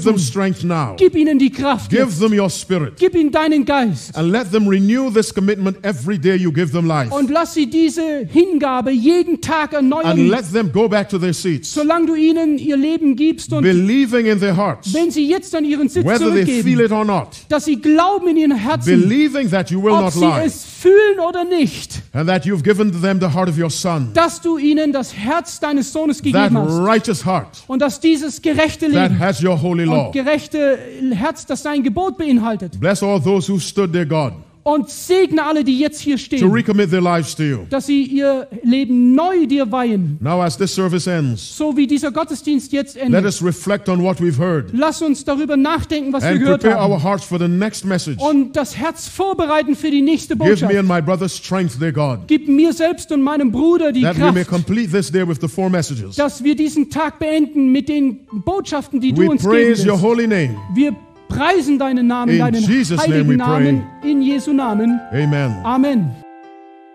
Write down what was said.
them tun. strength now. Gib ihnen die Kraft Give jetzt. them your spirit. Gib ihnen deinen Geist. And let them renew this commitment every day you give them life. Und lass sie diese Hingabe jeden Tag And erneuern, let them go back to their seats, solange du ihnen ihr Leben gibst. Und believing in their hearts, wenn sie jetzt an ihren Sitz whether they feel zurückgeben, it or not, dass sie glauben in ihren Herzen, believing that you will ob not sie lie, es fühlen oder nicht, and that you've given them the heart of your Son, dass du ihnen das Herz deines Sohnes that gegeben hast. righteous heart Und dass dieses gerechte that Leben has your holy law. und gerechte Herz, das sein Gebot beinhaltet. Bless all those who stood their God Und segne alle, die jetzt hier to stehen, recommit their lives to you. dass sie ihr Leben neu dir weihen. Now, as this service ends, So wie dieser Gottesdienst jetzt let endet. us reflect on what we've heard Lass uns darüber nachdenken, was wir and gehört prepare haben. our hearts for the next message. Und das Herz vorbereiten für die nächste Give me Botschaft. and my brother strength, dear God, Gib mir selbst und meinem Bruder die that we may Kraft, complete this day with the 4 messages. dass wir diesen Tag beenden mit den Botschaften, die du We uns geben praise your wirst. holy name. Wir preisen deinen Namen, In deinen Jesus' name heiligen we Namen, in Jesu Namen. Amen. Amen.